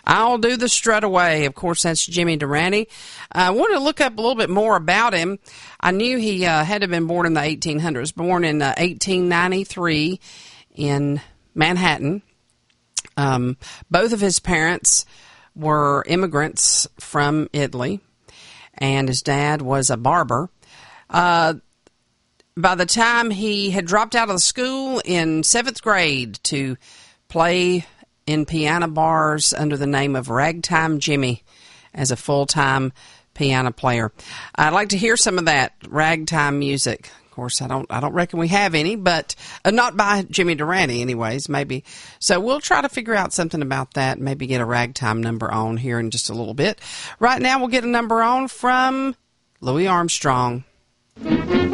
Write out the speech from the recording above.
I'll do the strut away. Of course, that's Jimmy Durante. I wanted to look up a little bit more about him. I knew he had to have been born in the 1800s, born in 1893 in Manhattan. Both of his parents were immigrants from Italy, and his dad was a barber. By the time he had dropped out of the school in 7th grade to play in piano bars under the name of Ragtime Jimmy as a full-time piano player. I'd like to hear some of that ragtime music. Of course, I don't reckon we have any, but not by Jimmy Durante anyways, maybe. So we'll try to figure out something about that, maybe get a ragtime number on here in just a little bit. Right now we'll get a number on from Louis Armstrong.